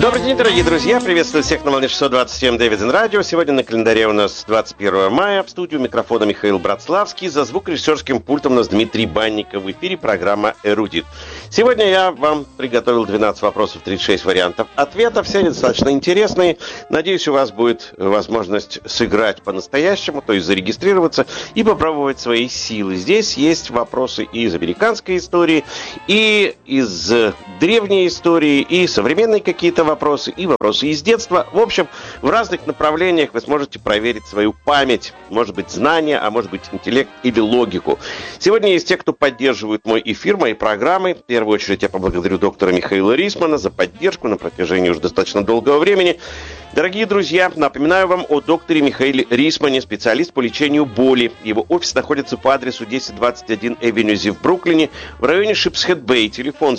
Добрый день, дорогие друзья. Приветствую всех на волне 627 Дэвидсон Радио. Сегодня на календаре у нас 21 мая. В студию микрофона Михаил Братславский. За звукорежиссерским пультом у нас Дмитрий Банников. В эфире программа «Эрудит». Сегодня я вам приготовил 12 вопросов, 36 вариантов ответов. Все они достаточно интересные. Надеюсь, у вас будет возможность сыграть по-настоящему, то есть зарегистрироваться и попробовать свои силы. Здесь есть вопросы и из американской истории, и из древней истории, и современные какие-то вопросы, и вопросы из детства. В общем, в разных направлениях вы сможете проверить свою память, может быть, знания, а может быть, интеллект или логику. Сегодня есть те, кто поддерживает мой эфир, мои программы. В первую очередь я поблагодарю доктора Михаила Рисмана за поддержку на протяжении уже достаточно долгого времени. Дорогие друзья, напоминаю вам о докторе Михаиле Рисмане, специалист по лечению боли. Его офис находится по адресу 1021 Эвенюзи в Бруклине, в районе Шипсхед-Бэй. Телефон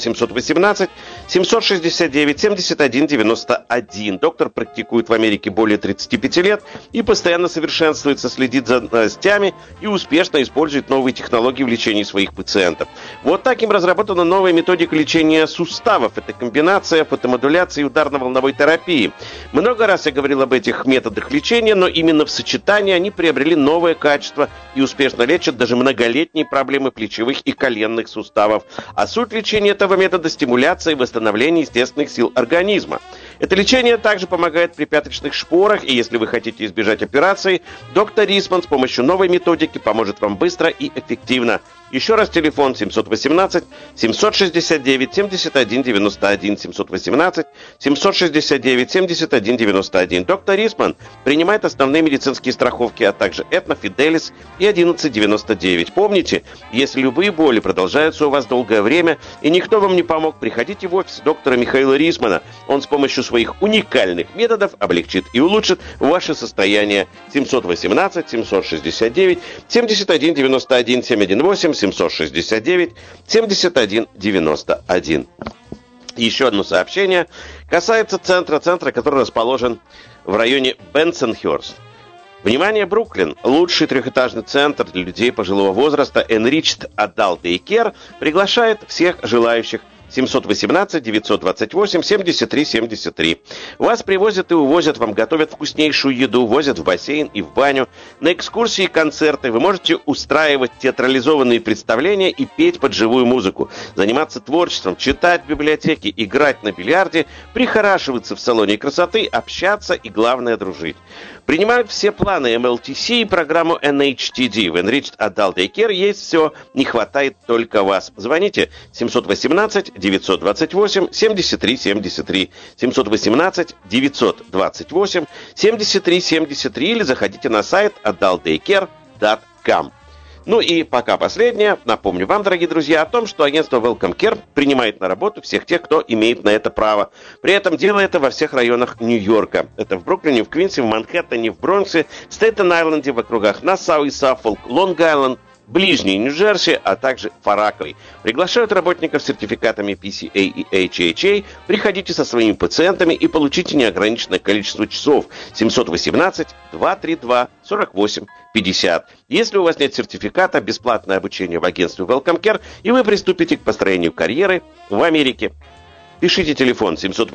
718-769-7191. Доктор практикует в Америке более 35 лет и постоянно совершенствуется, следит за новостями и успешно использует новые технологии в лечении своих пациентов. Вот так им разработана новая методика лечения суставов. Это комбинация фотомодуляции и ударно-волновой терапии. Много раз я говорил об этих методах лечения, но именно в сочетании они приобрели новое качество и успешно лечат даже многолетние проблемы плечевых и коленных суставов. А суть лечения этого метода – стимуляция и восстановление естественных сил организма. Это лечение также помогает при пяточных шпорах, и если вы хотите избежать операции, доктор Рисман с помощью новой методики поможет вам быстро и эффективно. Еще раз телефон 718-769-7191, 718-769-7191. Доктор Рисман принимает основные медицинские страховки, а также Этно, Фиделис и 1199. Помните, если любые боли продолжаются у вас долгое время и никто вам не помог, приходите в офис доктора Михаила Рисмана. Он с помощью своих уникальных методов облегчит и улучшит ваше состояние. 718-769-7191, 718-769-7191. Еще одно сообщение касается центра, который расположен в районе Бенсонхёрст. Внимание, Бруклин! Лучший трехэтажный центр для людей пожилого возраста Enriched Adult Daycare приглашает всех желающих. 718-928-73-73. Вас привозят и увозят, вам готовят вкуснейшую еду, возят в бассейн и в баню. На экскурсии и концерты вы можете устраивать театрализованные представления и петь под живую музыку, заниматься творчеством, читать в библиотеке, играть на бильярде, прихорашиваться в салоне красоты, общаться и, главное, дружить. Принимают все планы MLTC и программу NHTD. В Enriched Adult Daycare есть все, не хватает только вас. Звоните 718-928-73-73, 718-928-73-73 или заходите на сайт adultdaycare.com. Ну и пока последнее. Напомню вам, дорогие друзья, о том, что агентство Welcome Care принимает на работу всех тех, кто имеет на это право. При этом делает это во всех районах Нью-Йорка. Это в Бруклине, в Квинсе, в Манхэттене, в Бронксе, Стейтен-Айленде, в округах Нассау и Саффолк, Лонг-Айленд, Ближний Нью-Джерси, а также Фарраклей. Приглашают работников с сертификатами PCA и HHA. Приходите со своими пациентами и получите неограниченное количество часов. 718-232-48-50. Если у вас нет сертификата, бесплатное обучение в агентстве Welcome Care, и вы приступите к построению карьеры в Америке. Пишите телефон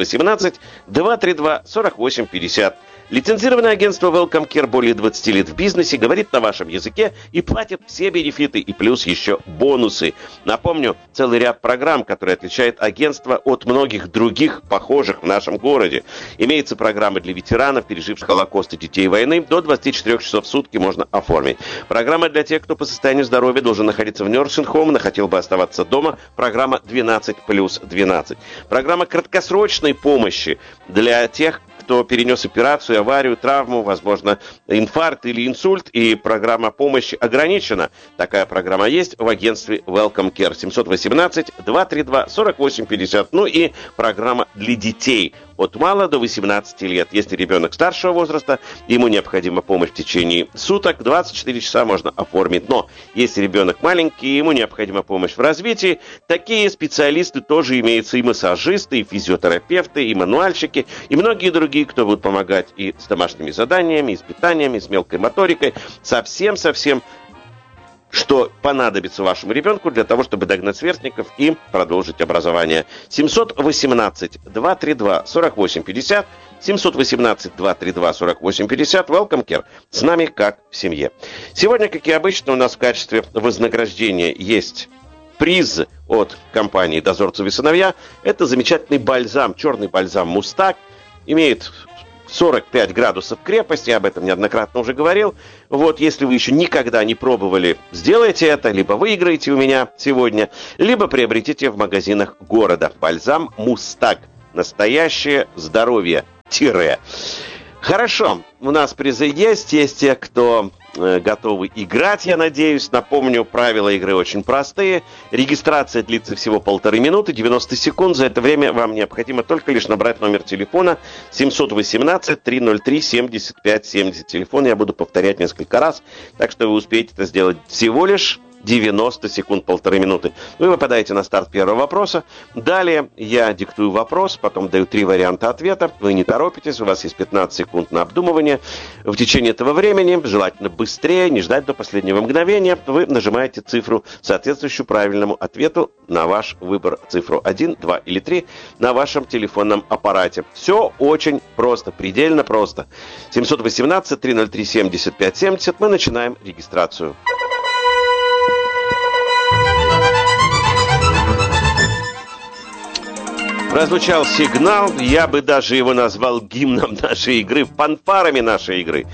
718-232-48-50. Лицензированное агентство Welcome Care более 20 лет в бизнесе, говорит на вашем языке и платит все бенефиты и плюс еще бонусы. Напомню, целый ряд программ, которые отличают агентство от многих других, похожих в нашем городе. Имеются программы для ветеранов, переживших Холокост и детей войны, до 24 часов в сутки можно оформить. Программа для тех, кто по состоянию здоровья должен находиться в nursing home, но хотел бы оставаться дома, программа 12+12. Программа краткосрочной помощи для тех, кто перенес операцию, аварию, травму, возможно, инфаркт или инсульт, и программа помощи ограничена. Такая программа есть в агентстве Welcome Care. 718-232-48-50. Ну и программа для детей от мала до 18 лет. Если ребенок старшего возраста, ему необходима помощь в течение суток, 24 часа можно оформить. Но если ребенок маленький, ему необходима помощь в развитии, такие специалисты тоже имеются, и массажисты, и физиотерапевты, и мануальщики, и многие другие, кто будут помогать и с домашними заданиями, и с питанием, и с мелкой моторикой, совсем что понадобится вашему ребенку для того, чтобы догнать сверстников и продолжить образование. 718-232-4850, 718-232-4850, Welcome Care. С нами как в семье. Сегодня, как и обычно, у нас в качестве вознаграждения есть приз от компании «Дозорцев и сыновья». Это замечательный бальзам, черный бальзам «Мустак». Имеет 45 градусов крепости, я об этом неоднократно уже говорил. Вот, если вы еще никогда не пробовали, сделайте это, либо выиграете у меня сегодня, либо приобретите в магазинах города. Бальзам «Мустак». Настоящее здоровье. Хорошо, у нас призы есть те, кто готовы играть, я надеюсь. Напомню, правила игры очень простые. Регистрация длится всего 1,5 минуты, 90 секунд. За это время вам необходимо только лишь набрать номер телефона 718-303-7570. Телефон я буду повторять несколько раз, так что вы успеете это сделать всего лишь 90 секунд, 1,5 минуты. Вы выпадаете на старт первого вопроса. Далее я диктую вопрос, потом даю 3 варианта ответа. Вы не торопитесь, у вас есть 15 секунд на обдумывание. В течение этого времени, желательно быстрее, не ждать до последнего мгновения, вы нажимаете цифру, соответствующую правильному ответу на ваш выбор. Цифру 1, 2 или 3 на вашем телефонном аппарате. Все очень просто, предельно просто. 718-303-7570. Мы начинаем регистрацию. Прозвучал сигнал, я бы даже его назвал гимном нашей игры, фанфарами нашей игры.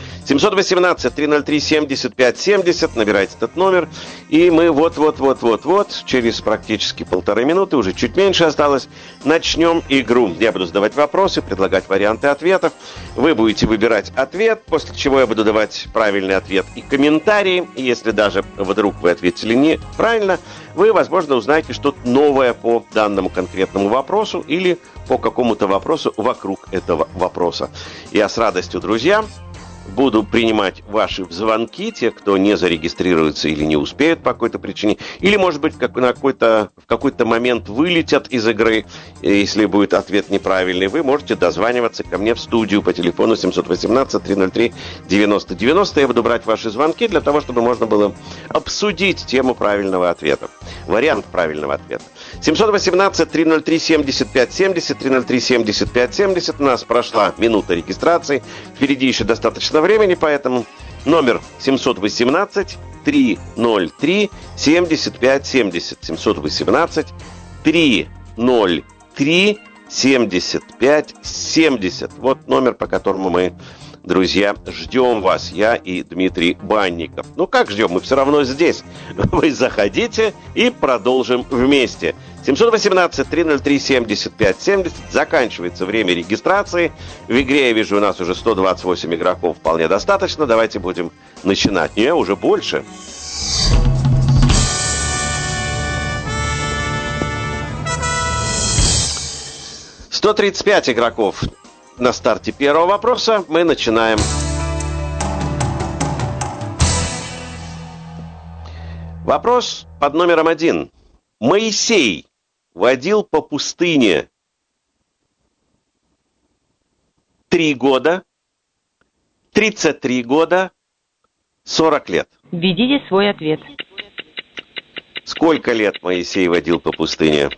718-303-7570, набирайте этот номер, и мы вот-вот-вот-вот-вот, через практически 1,5 минуты, уже чуть меньше осталось, начнем игру. Я буду задавать вопросы, предлагать варианты ответов, вы будете выбирать ответ, после чего я буду давать правильный ответ и комментарии, и если даже вдруг вы ответили неправильно, вы, возможно, узнаете что-то новое по данному конкретному вопросу или по какому-то вопросу вокруг этого вопроса. Я с радостью, друзья, буду принимать ваши звонки, те, кто не зарегистрируется или не успеют по какой-то причине, или, может быть, в какой-то момент вылетят из игры, если будет ответ неправильный, вы можете дозваниваться ко мне в студию по телефону 718-303-90-90. Я буду брать ваши звонки для того, чтобы можно было обсудить тему правильного ответа, вариант правильного ответа. 718-303-7570, 303-7570. У нас прошла минута регистрации. Впереди еще достаточно времени, поэтому номер 718-303-7570. 718-303-7570. Вот номер, по которому мы, друзья, ждем вас, я и Дмитрий Банников. Ну как ждем, мы все равно здесь. Вы заходите и продолжим вместе. 718-303-7570. Заканчивается время регистрации. В игре, я вижу, у нас уже 128 игроков, вполне достаточно. Давайте будем начинать. Не, уже больше. — 135 игроков на старте первого вопроса. Мы начинаем. Вопрос под номером 1. Моисей водил по пустыне 3 года, 33 года, 40 лет. Введите свой ответ. Сколько лет Моисей водил по пустыне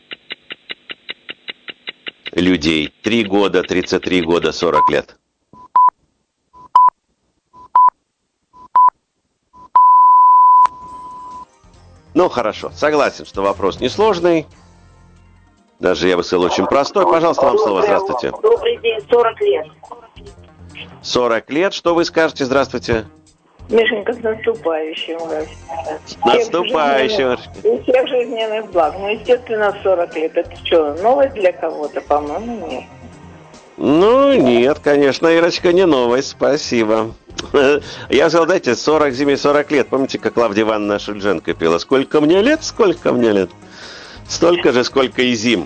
людей? 3 года, 33 года, 40 лет. Ну, хорошо. Согласен, что вопрос несложный. Даже я бы сказал, очень простой. Пожалуйста, вам слово. Здравствуйте. Добрый день, 40 лет. 40 лет. Что вы скажете? Здравствуйте. Мишенька, с наступающим вас. С наступающим. И всех жизненных благ. Ну, естественно, 40 лет. Это что, новость для кого-то? По-моему, нет. Ну, нет, конечно, Ирочка, не новость. Спасибо. Я сказал, дайте 40 зиме 40 лет. Помните, как Клавдия Ивановна Шульженко пела? Сколько мне лет, сколько мне лет? Столько же, сколько и зим.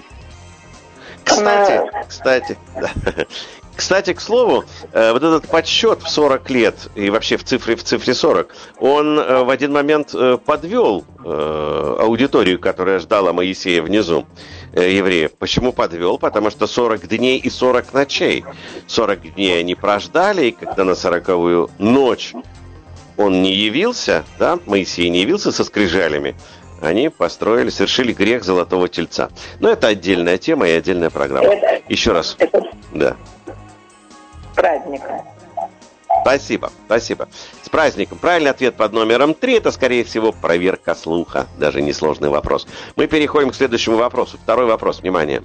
Кстати, к слову, вот этот подсчет в 40 лет и вообще в цифре 40, он в один момент подвел аудиторию, которая ждала Моисея внизу, евреев. Почему подвел? Потому что 40 дней и 40 ночей. 40 дней они прождали, и когда на 40-ю ночь он не явился, да, Моисей не явился со скрижалями, они совершили грех золотого тельца. Но это отдельная тема и отдельная программа. Еще раз. Да. Праздником. Спасибо. С праздником. Правильный ответ под номером 3. Это, скорее всего, проверка слуха. Даже несложный вопрос. Мы переходим к следующему вопросу. Второй вопрос. Внимание.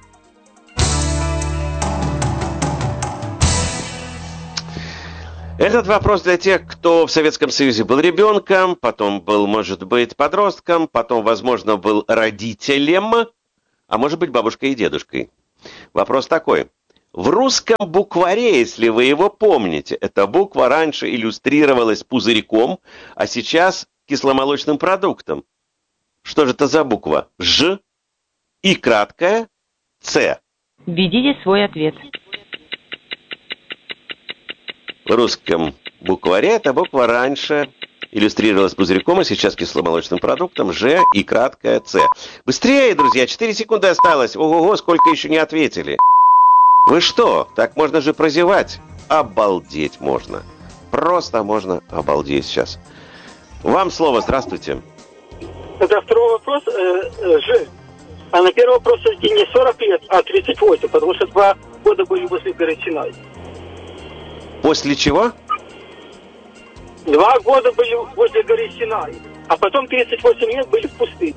Этот вопрос для тех, кто в Советском Союзе был ребенком, потом был, может быть, подростком, потом, возможно, был родителем, а может быть, бабушкой и дедушкой. Вопрос такой. В русском букваре, если вы его помните, эта буква раньше иллюстрировалась пузырьком, а сейчас кисломолочным продуктом. Что же это за буква? Ж и краткая Ц. Введите свой ответ. В русском букваре эта буква раньше иллюстрировалась пузырьком, а сейчас кисломолочным продуктом. Ж и краткая Ц. Быстрее, друзья, 4 секунды осталось. Ого-го, сколько еще не ответили. Вы что? Так можно же прозевать. Обалдеть можно. Просто можно обалдеть сейчас. Вам слово, здравствуйте. Это второй вопрос, Ж. А на первый вопрос не 40 лет, а 38, потому что 2 года были после горы Синай. После чего? 2 года были возле горы Синай, а потом 38 лет были в пустыне.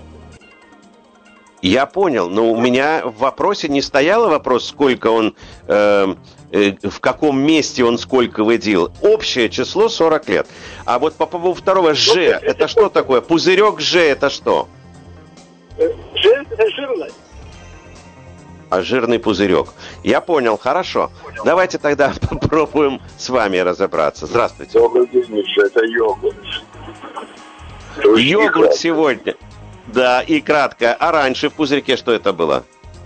Я понял, но у меня в вопросе не стояло вопрос, сколько он, в каком месте он сколько выделил. Общее число 40 лет. А вот по поводу второго Ж, это что такое? Пузырек Ж, это что? Ж это жирность. А жирный пузырек. Я понял, хорошо. Давайте тогда попробуем с вами разобраться. Здравствуйте. Добрый день, Миша, это йогурт. Йогурт сегодня. Да, и кратко. А раньше в пузырьке что это было?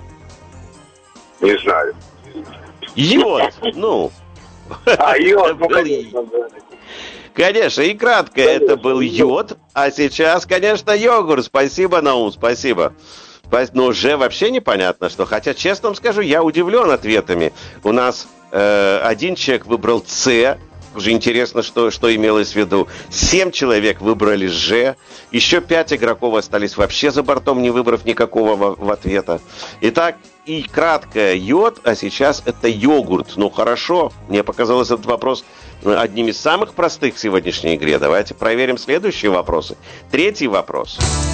Не знаю. Йод. Ну. А, йод, Конечно, и кратко это был йод, а сейчас, конечно, йогурт. Спасибо, Наум, спасибо. Но уже вообще непонятно, что. Хотя, честно вам скажу, я удивлен ответами. У нас один человек выбрал С. Уже интересно, что имелось в виду. 7 человек выбрали Ж. Еще 5 игроков остались вообще за бортом, не выбрав никакого в ответа. Итак, и краткое йод, а сейчас это йогурт. Ну, хорошо. Мне показалось этот вопрос одним из самых простых в сегодняшней игре. Давайте проверим следующие вопросы. Третий вопрос.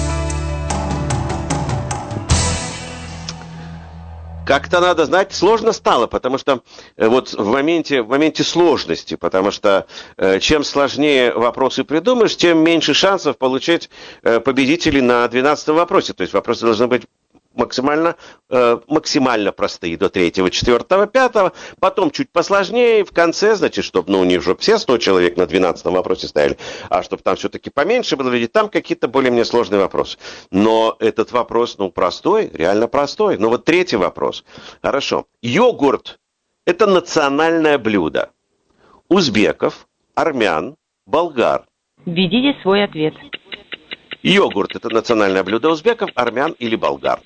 Как-то надо знать, сложно стало, потому что вот в моменте сложности, потому что чем сложнее вопросы придумаешь, тем меньше шансов получить победителей на 12-м вопросе. То есть вопросы должны быть максимально простые до 3-го, 4-го, 5-го, потом чуть посложнее, в конце, значит, чтобы, у них же все 100 человек на 12-м вопросе стояли, а чтобы там все-таки поменьше было, ведь там какие-то более-менее сложные вопросы. Но этот вопрос, простой, реально простой. Но вот третий вопрос. Хорошо. Йогурт – это национальное блюдо узбеков, армян, болгар. Введите свой ответ. Йогурт – это национальное блюдо узбеков, армян или болгар.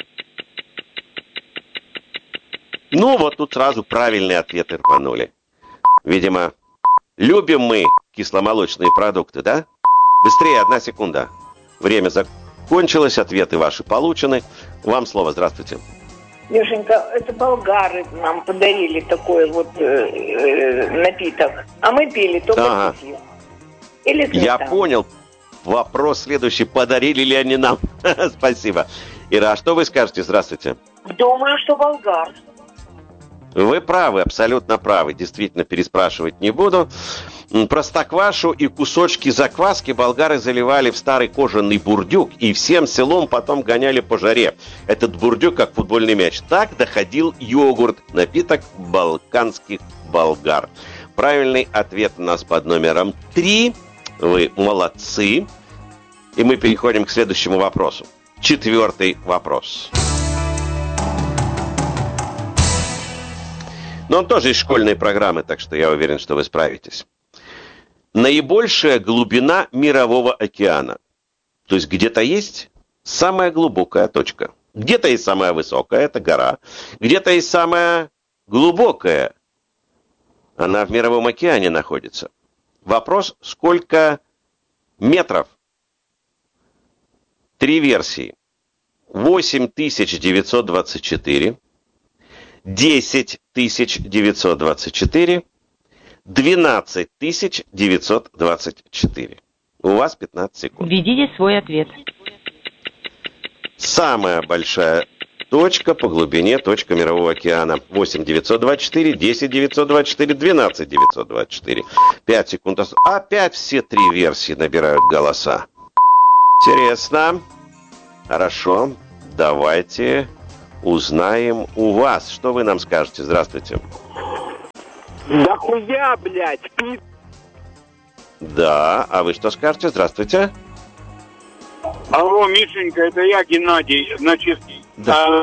Вот тут сразу правильные ответы рванули. Видимо, любим мы кисломолочные продукты, да? Быстрее, 1 секунда. Время закончилось, ответы ваши получены. Вам слово, здравствуйте. Лешенька, это болгары нам подарили такой вот напиток. А мы пили только питье. Или сметану. Я понял. Вопрос следующий. Подарили ли они нам? Спасибо. Ира, а что вы скажете? Здравствуйте. Думаю, что болгар. Вы правы, абсолютно правы. Действительно, переспрашивать не буду. Простоквашу и кусочки закваски болгары заливали в старый кожаный бурдюк и всем селом потом гоняли по жаре. Этот бурдюк, как футбольный мяч. Так доходил йогурт, напиток балканских болгар. Правильный ответ у нас под номером 3. Вы молодцы. И мы переходим к следующему вопросу. 4-й вопрос. Но он тоже из школьной программы, так что я уверен, что вы справитесь. Наибольшая глубина мирового океана. То есть где-то есть самая глубокая точка. Где-то есть самая высокая, это гора. Где-то есть самая глубокая. Она в мировом океане находится. Вопрос, сколько метров? 3 версии. 8924, 10924, 12924. У вас 15 секунд. Введите свой ответ. Самая большая точка по глубине точка Мирового океана. 8924, 10924, 12924. 5 секунд. Опять все 3 версии набирают голоса. Интересно. Хорошо. Давайте узнаем у вас. Что вы нам скажете? Здравствуйте. Да хуя, блядь, пи***. Да, а вы что скажете? Здравствуйте. Алло, Мишенька, это я, Геннадий. Значит, да.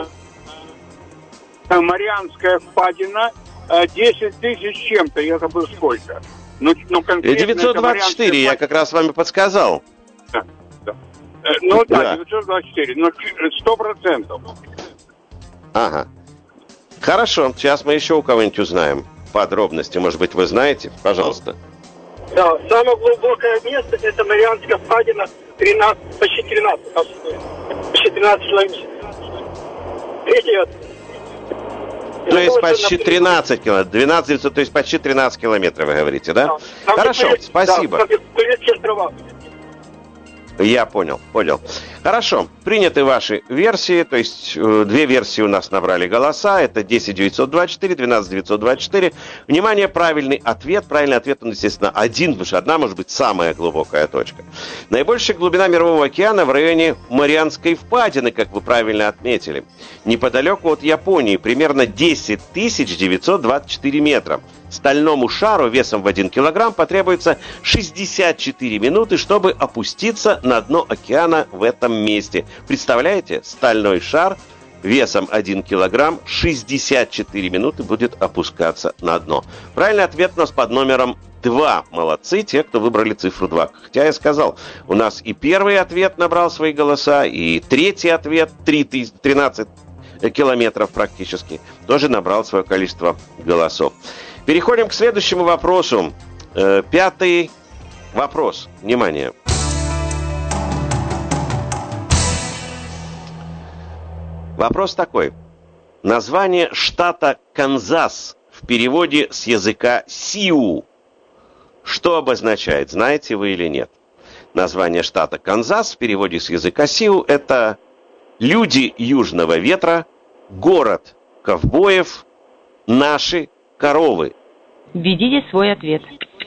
Марианская впадина, 10 тысяч чем-то, я забыл сколько. Ну, конкретно 924, я как раз с вами подсказал. Да. Ну да, 924, но 100%. Ага. Хорошо, сейчас мы еще у кого-нибудь узнаем подробности. Может быть, вы знаете? Пожалуйста. Да, самое глубокое место — это Марианская впадина, почти 13 километров. Третий. То есть почти 13 километров. 12 900, то есть почти 13 километров, вы говорите, да? Хорошо, спасибо. Турецкие острова. Я понял. Хорошо, приняты ваши версии, то есть 2 версии у нас набрали голоса, это 10924, 12924. Внимание, правильный ответ, он, естественно, один, потому что одна может быть самая глубокая точка. Наибольшая глубина Мирового океана в районе Марианской впадины, как вы правильно отметили. Неподалеку от Японии, примерно 10 924 метра. Стальному шару весом в 1 килограмм потребуется 64 минуты, чтобы опуститься на дно океана в этом месте. Представляете? Стальной шар весом 1 килограмм 64 минуты будет опускаться на дно. Правильный ответ у нас под номером 2. Молодцы те, кто выбрали цифру 2. Хотя я сказал, у нас и первый ответ набрал свои голоса, и третий ответ, 13 километров практически, тоже набрал свое количество голосов. Переходим к следующему вопросу. 5-й вопрос. Внимание. Вопрос такой. Название штата Канзас в переводе с языка сиу. Что обозначает, знаете вы или нет? Название штата Канзас в переводе с языка сиу – это «Люди Южного ветра», «Город ковбоев», «Наши коровы». Введите свой ответ.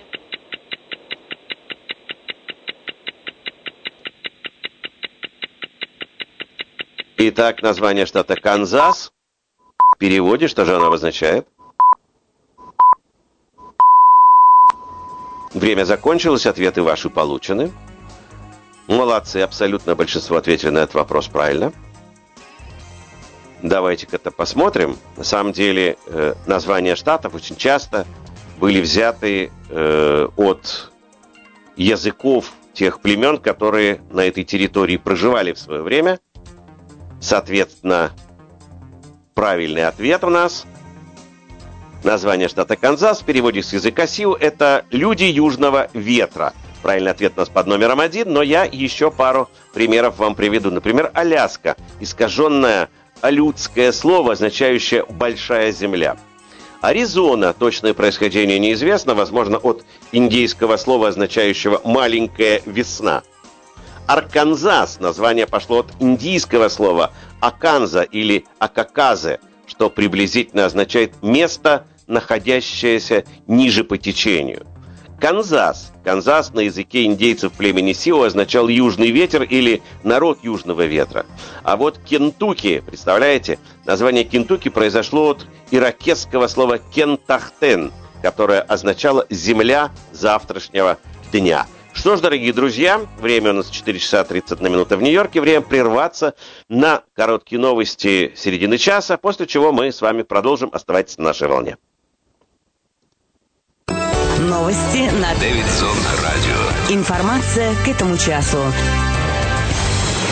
Итак, название штата Канзас. В переводе, что же оно обозначает? Время закончилось, ответы ваши получены. Молодцы, абсолютно большинство ответили на этот вопрос правильно. Давайте-ка это посмотрим. На самом деле, названия штатов очень часто были взяты от языков тех племен, которые на этой территории проживали в свое время. Соответственно, правильный ответ у нас. Название штата Канзас в переводе с языка сиу – это «Люди Южного ветра». Правильный ответ у нас под номером 1, но я еще пару примеров вам приведу. Например, Аляска – искаженное алютское слово, означающее «большая земля». Аризона, точное происхождение неизвестно, возможно, от индейского слова, означающего «маленькая весна». Арканзас, название пошло от индийского слова «аканза» или «акаказе», что приблизительно означает «место, находящееся ниже по течению». Канзас. Канзас на языке индейцев племени Сиу означал «южный ветер» или «народ южного ветра». А вот Кентукки, представляете, название Кентукки произошло от иракесского слова «кентахтен», которое означало «земля завтрашнего дня». Что ж, дорогие друзья, время у нас 4 часа 31 минута в Нью-Йорке. Время прерваться на короткие новости середины часа, после чего мы с вами продолжим. Оставайтесь на нашей волне. Новости на Дэвидсон радио. Информация к этому часу.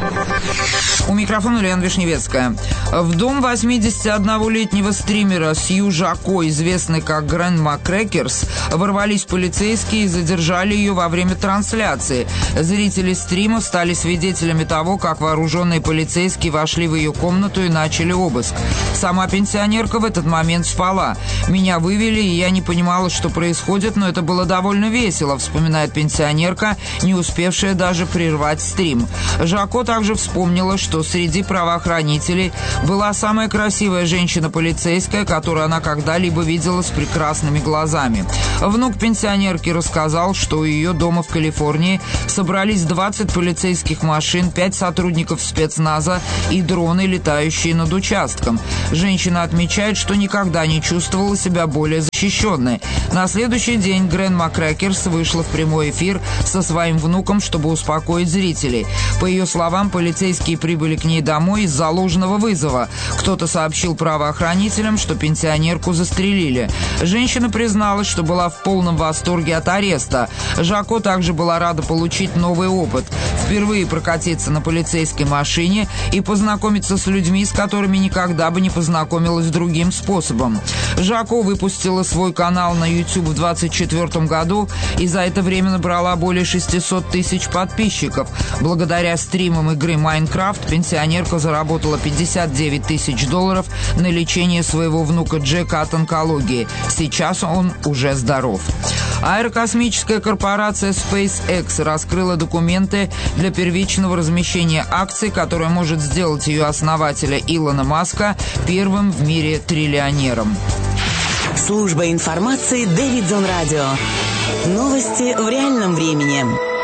У микрофона Лена Вишневецкая. В дом 81-летнего стримера Сью Жако, известный как Grandma Crackers, ворвались полицейские и задержали ее во время трансляции. Зрители стрима стали свидетелями того, как вооруженные полицейские вошли в ее комнату и начали обыск. Сама пенсионерка в этот момент спала. «Меня вывели, и я не понимала, что происходит, но это было довольно весело», вспоминает пенсионерка, не успевшая даже прервать стрим. Жако также вспомнила, что среди правоохранителей была самая красивая женщина-полицейская, которую она когда-либо видела с прекрасными глазами. Внук пенсионерки рассказал, что у ее дома в Калифорнии собрались 20 полицейских машин, 5 сотрудников спецназа и дроны, летающие над участком. Женщина отмечает, что никогда не чувствовала себя более защищенной. На следующий день Grandma Crackers вышла в прямой эфир со своим внуком, чтобы успокоить зрителей. По ее словам, полицейские прибыли к ней домой из-за ложного вызова. Кто-то сообщил правоохранителям, что пенсионерку застрелили. Женщина призналась, что была в полном восторге от ареста. Жако также была рада получить новый опыт. Впервые прокатиться на полицейской машине и познакомиться с людьми, с которыми никогда бы не познакомилась другим способом. Жако выпустила свой канал на YouTube в 2024 году и за это время набрала более 600 тысяч подписчиков. Благодаря стримам игры Майнкрафт пенсионерка заработала $59 тысяч на лечение своего внука Джека от онкологии. Сейчас он уже здоров. Аэрокосмическая корпорация SpaceX раскрыла документы для первичного размещения акций, которое может сделать ее основателя Илона Маска первым в мире триллионером. Служба информации Дэвидсон Радио. Новости в реальном времени.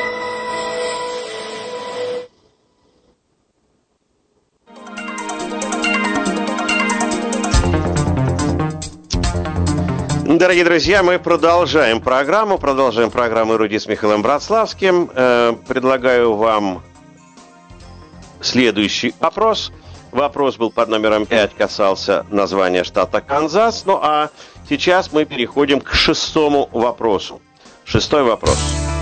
Дорогие друзья, мы продолжаем программу «Эрудит» с Михаилом Братславским. Предлагаю вам следующий опрос. Вопрос был под номером 5, касался названия штата Канзас. Ну а сейчас мы переходим к 6-му вопросу. 6-й вопрос.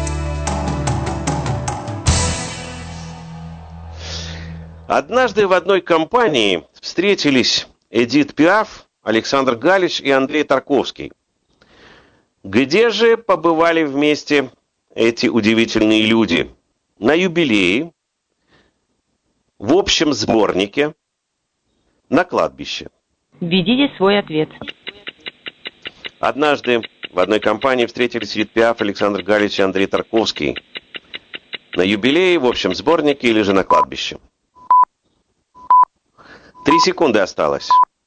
Однажды в одной компании встретились Эдит Пиаф, Александр Галич и Андрей Тарковский. Где же побывали вместе эти удивительные люди? На юбилее, в общем сборнике, на кладбище. Введите свой ответ. Однажды в одной компании встретились Эдит Пиаф, Александр Галич и Андрей Тарковский. На юбилее, в общем сборнике или же на кладбище? 3 секунды осталось.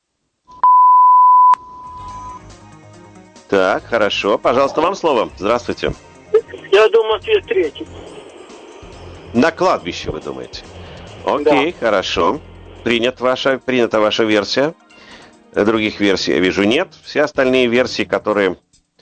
Так, хорошо. Пожалуйста, вам слово. Здравствуйте. Я думаю, ответ третий. На кладбище, вы думаете? Окей, да. Хорошо. Принята ваша версия. Других версий я вижу нет. Все остальные версии, которые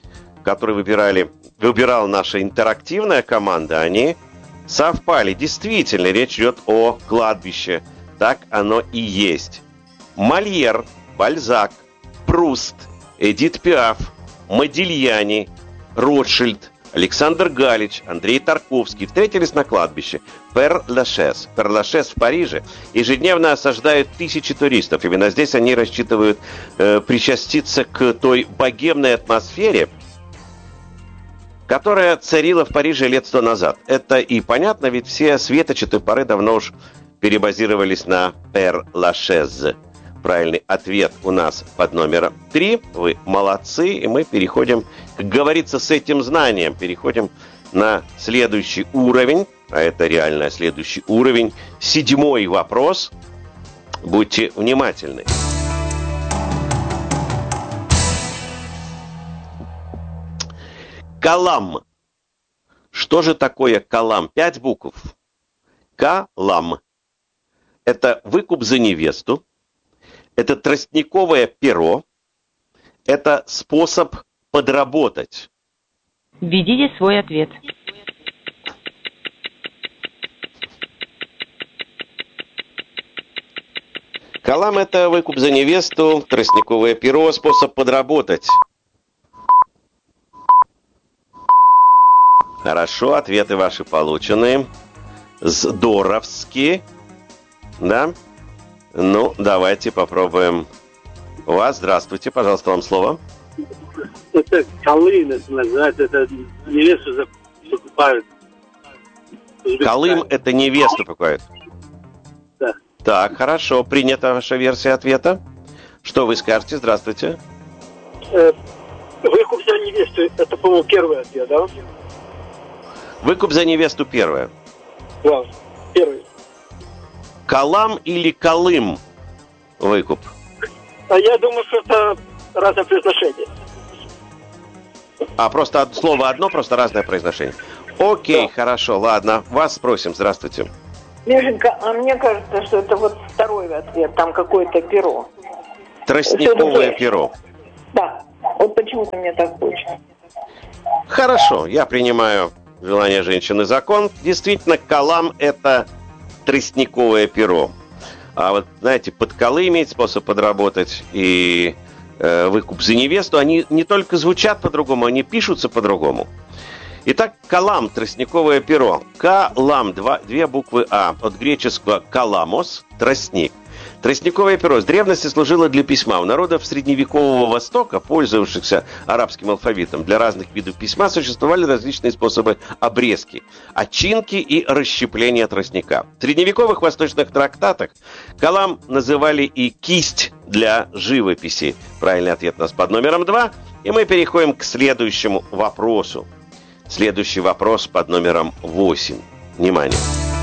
выбирала наша интерактивная команда, они совпали. Действительно, речь идет о кладбище. Так оно и есть. Мольер, Бальзак, Пруст, Эдит Пиаф, Модильяни, Ротшильд, Александр Галич, Андрей Тарковский встретились на кладбище Пер-Лашез. Пер-Лашез в Париже ежедневно осаждают тысячи туристов. Именно здесь они рассчитывают причаститься к той богемной атмосфере, которая царила в Париже лет 100 назад. Это и понятно, ведь все светочи той поры давно уж перебазировались на Пер-Лашез. Правильный ответ у нас под номером 3. Вы молодцы. И мы переходим, как говорится, с этим знанием. Переходим на следующий уровень. А это реально следующий уровень. 7-й вопрос. Будьте внимательны. Калам. Что же такое калам? 5 букв. Калам. Это выкуп за невесту. Это тростниковое перо. Это способ подработать. Введите свой ответ. Калам – это выкуп за невесту, тростниковое перо, способ подработать. Хорошо, ответы ваши получены. Здоровски. Да? Ну, давайте попробуем вас. Здравствуйте, пожалуйста, вам слово. Это Колым, это называется, это невесту покупают. Колым – это невесту покупают? Да. Так, хорошо, принята ваша версия ответа. Что вы скажете? Здравствуйте. Выкуп за невесту, это, по-моему, первый ответ, да? Выкуп за невесту первое. Да, первый. Калам или Колым выкуп? А я думаю, что это разное произношение. А просто слово одно, просто разное произношение. Окей, да. Хорошо, ладно. Вас спросим, здравствуйте. Мишенька, а мне кажется, что это вот второй ответ, там какое-то перо. Тростниковое перо. Да, вот почему-то мне так хочется. Хорошо, я принимаю желание женщины закон. Действительно, калам – это тростниковое перо. А вот, знаете, подколы иметь способ подработать и выкуп за невесту, они не только звучат по-другому, они пишутся по-другому. Итак, калам, тростниковое перо. Калам, две буквы А, от греческого каламос, тростник. Тростниковое перо с древности служило для письма. У народов Средневекового Востока, пользовавшихся арабским алфавитом, для разных видов письма существовали различные способы обрезки, очинки и расщепления тростника. В средневековых восточных трактатах калам называли и кисть для живописи. Правильный ответ у нас под номером 2. И мы переходим к следующему вопросу. Следующий вопрос под номером 8. Внимание.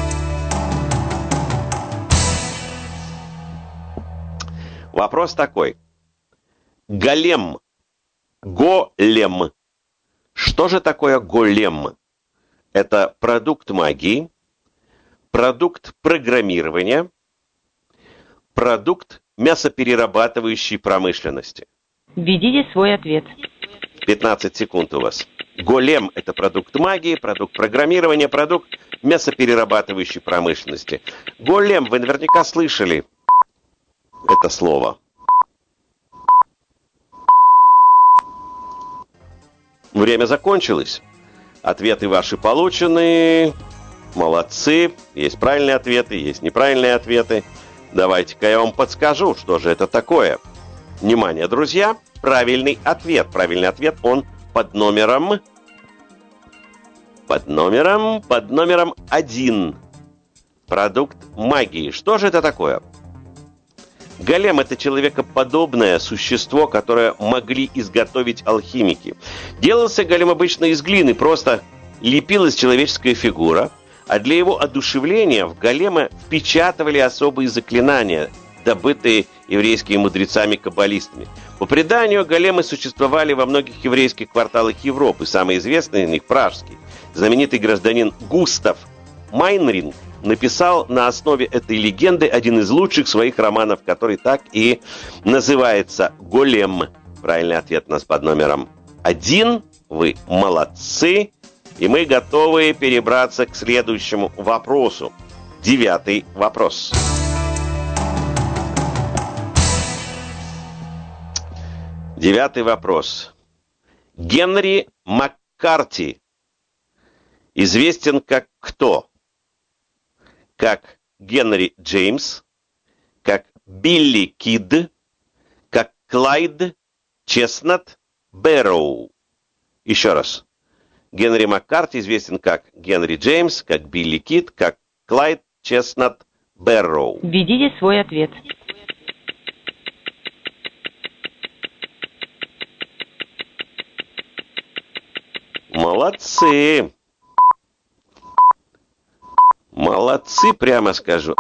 Вопрос такой. Голем. Голем. Что же такое голем? Это продукт магии, продукт программирования, продукт мясоперерабатывающей промышленности. Введите свой ответ. 15 секунд у вас. Голем – это продукт магии, продукт программирования, продукт мясоперерабатывающей промышленности. Голем, вы наверняка слышали это слово. Время закончилось. Ответы ваши получены. Молодцы. Есть правильные ответы, есть неправильные ответы. Давайте-ка я вам подскажу, что же это такое. Внимание, друзья. Правильный ответ. Правильный ответ, он под номером 1. Продукт магии. Что же это такое? Голем – это человекоподобное существо, которое могли изготовить алхимики. Делался голем обычно из глины, просто лепилась человеческая фигура, а для его одушевления в голема впечатывали особые заклинания, добытые еврейскими мудрецами-каббалистами. По преданию, големы существовали во многих еврейских кварталах Европы. Самый известный из них – пражский. Знаменитый гражданин Густав Майнринг написал на основе этой легенды один из лучших своих романов, который так и называется «Голем». Правильный ответ у нас под номером 1. Вы молодцы. И мы готовы перебраться к следующему вопросу. 9 вопрос. Девятый вопрос. Генри Маккарти известен как кто? Как Генри Джеймс, как Билли Кид, как Клайд Честнат Бэрроу. Еще раз. Генри Маккарти известен как Генри Джеймс, как Билли Кид, как Клайд Честнат Бэрроу. Введите свой ответ. Молодцы. Молодцы, прямо скажу.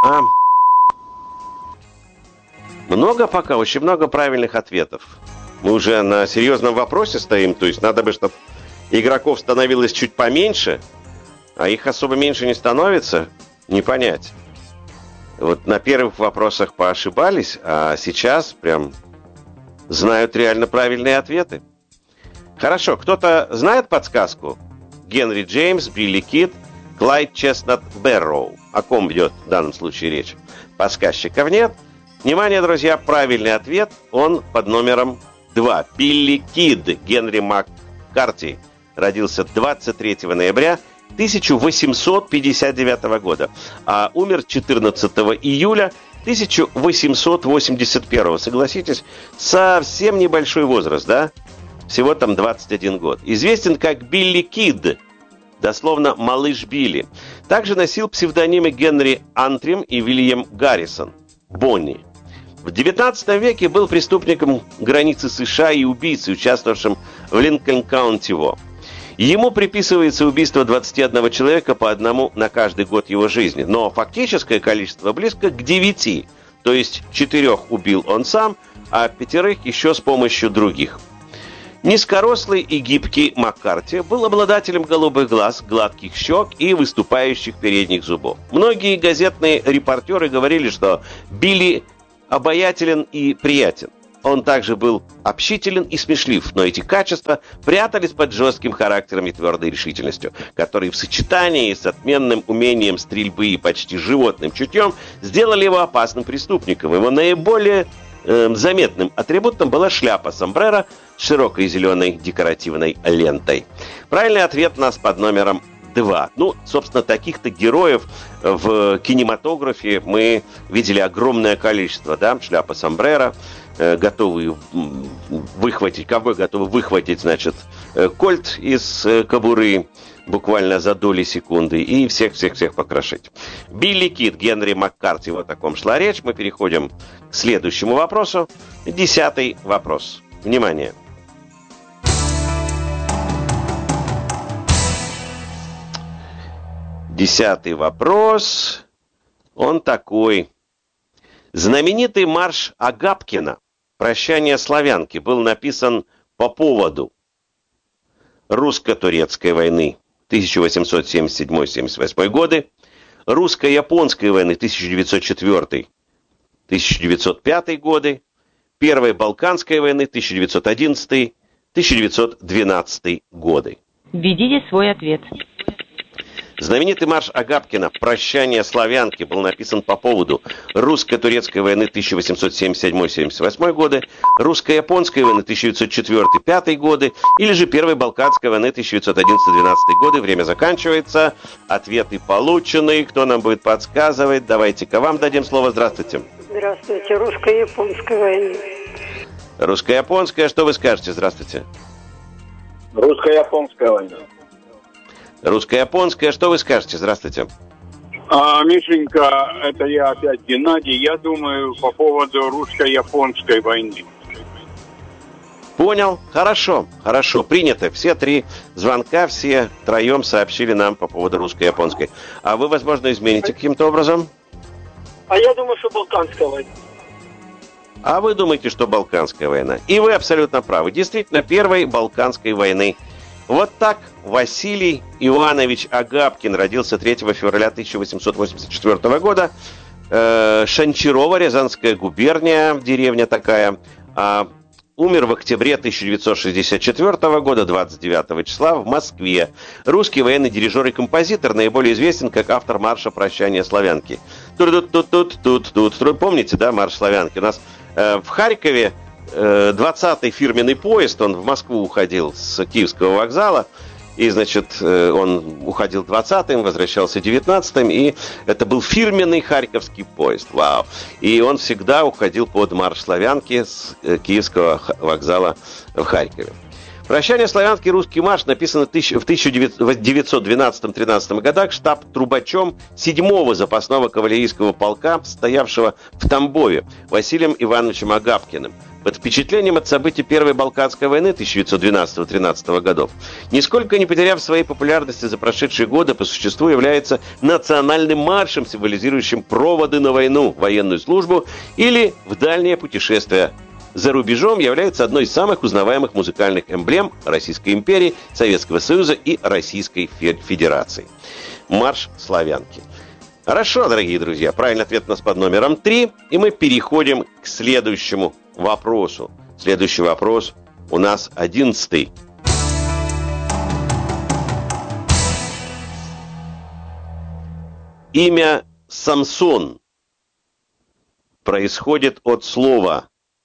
Много пока, очень много правильных ответов. Мы уже на серьезном вопросе стоим, то есть надо бы, чтобы игроков становилось чуть поменьше, а их особо меньше не становится, не понять. Вот на первых вопросах поошибались, а сейчас прям знают реально правильные ответы. Хорошо, кто-то знает подсказку? Генри Джеймс, Билли Кид, Клайд Честнат Бэрроу. О ком идет в данном случае речь? Подсказчиков нет. Внимание, друзья, правильный ответ, он под номером 2. Билли Кид. Генри Маккарти родился 23 ноября 1859 года, а умер 14 июля 1881. Согласитесь, совсем небольшой возраст, да? Всего там 21 год. Известен как Билли Кид, дословно «малыш Билли». Также носил псевдонимы Генри Антрим и Вильям Гаррисон, Бонни. В XIX веке был преступником границы США и убийцей, участвовавшим в Линкольн-Каунти-Во. Ему приписывается убийство 21 человека по одному на каждый год его жизни. Но фактическое количество близко к 9. То есть 4 убил он сам, а 5 еще с помощью других. Низкорослый и гибкий Маккарти был обладателем голубых глаз, гладких щек и выступающих передних зубов. Многие газетные репортеры говорили, что Билли обаятелен и приятен. Он также был общителен и смешлив, но эти качества прятались под жестким характером и твердой решительностью, которые в сочетании с отменным умением стрельбы и почти животным чутьем сделали его опасным преступником. Его наиболее заметным атрибутом была шляпа сомбреро с широкой зеленой декоративной лентой. Правильный ответ у нас под номером 2. Ну, собственно, таких-то героев в кинематографе мы видели огромное количество, да, шляпа сомбреро, готовые выхватить, ковбой готовы выхватить, значит, кольт из кобуры буквально за доли секунды и всех-всех-всех покрошить. Билли Кид, Генри Маккарти, вот о таком шла речь. Мы переходим к следующему вопросу. 10-й вопрос. Внимание. Десятый вопрос, он такой. Знаменитый марш Агапкина «Прощание славянки» был написан по поводу русско-турецкой войны 1877-78 годы, русско-японской войны 1904-1905 годы, Первой Балканской войны 1911-1912 годы. Введите свой ответ. Знаменитый марш Агапкина «Прощание славянки» был написан по поводу русско-турецкой войны 1877-78 годы, русско-японской войны 1904-1905 годы или же Первой Балканской войны 1911-12 годы. Время заканчивается, ответы получены. Кто нам будет подсказывать? Давайте-ка вам дадим слово. Здравствуйте. Здравствуйте. Русско-японская война. Русско-японская. Что вы скажете? Здравствуйте. Русско-японская война. Русско-японская. Что вы скажете? Здравствуйте. Мишенька, это я опять Геннадий. Я думаю по поводу русско-японской войны. Понял. Хорошо. Принято. Все 3 звонка, все троем сообщили нам по поводу русско-японской. А вы, возможно, измените каким-то образом? А я думаю, что Балканская война. А вы думаете, что Балканская война? И вы абсолютно правы. Действительно, Первой Балканской войны. Вот так Василий Иванович Агапкин родился 3 февраля 1884 года. Шанчарова, Рязанская губерния, деревня такая. Умер в октябре 1964 года, 29 числа, в Москве. Русский военный дирижер и композитор, наиболее известен как автор марша «Прощание славянки». Помните, да, марш славянки? У нас в Харькове 20-й фирменный поезд, он в Москву уходил с Киевского вокзала, и, значит, он уходил 20-м, возвращался 19-м, и это был фирменный харьковский поезд. Вау! И он всегда уходил под марш славянки с Киевского вокзала в Харькове. «Прощание славянки» русский марш написан в 1912-13 годах штаб-трубачом 7-го запасного кавалерийского полка, стоявшего в Тамбове, Василием Ивановичем Агапкиным, под впечатлением от событий Первой Балканской войны 1912-13 годов. Нисколько не потеряв своей популярности за прошедшие годы, по существу является национальным маршем, символизирующим проводы на войну, военную службу или в дальнее путешествие. За рубежом является одной из самых узнаваемых музыкальных эмблем Российской империи, Советского Союза и Российской Федерации. Марш славянки. Хорошо, дорогие друзья, правильный ответ у нас под номером 3, и мы переходим к следующему вопросу. Следующий вопрос у нас 11-й. Имя Самсон происходит от слова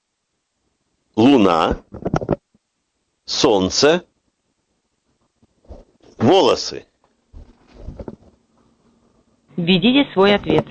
луна, солнце, волосы. Введите свой ответ.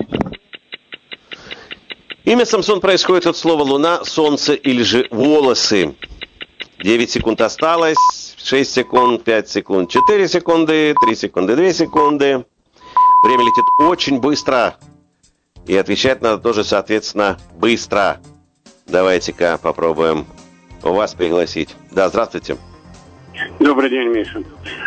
Имя Самсон происходит от слова луна, солнце или же волосы. 9 секунд осталось, 6 секунд, 5 секунд, 4 секунды, 3 секунды, 2 секунды. Время летит очень быстро. И отвечать надо тоже, соответственно, быстро. Давайте-ка попробуем вас пригласить. Да, здравствуйте. Добрый день, Миша.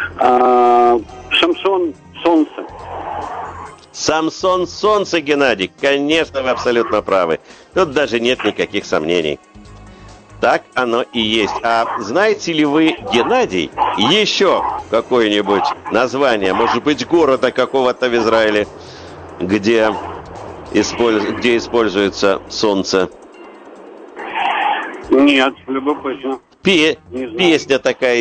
Самсон, солнце. Самсон, солнце, Геннадий. Конечно, вы абсолютно правы. Тут даже нет никаких сомнений. Так оно и есть. А знаете ли вы, Геннадий, еще какое-нибудь название, может быть, города какого-то в Израиле, где используется солнце? Нет, любопытно. Песня такая